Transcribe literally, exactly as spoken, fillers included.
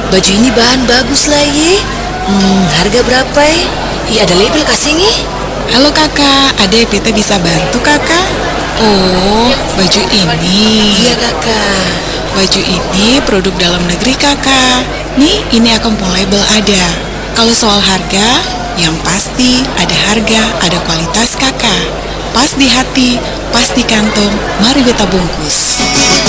Baju ini bahan bagus lah ye. Hmm, harga berapa ya? Iya ada label kasih nih. Halo kakak, ada Tete bisa bantu kakak? Oh, baju ini. Iya kakak. Baju ini produk dalam negeri kakak. Nih, ini akun label ada. Kalau soal harga, yang pasti ada harga, ada kualitas kakak. Pas di hati, pas di kantong, mari beta bungkus.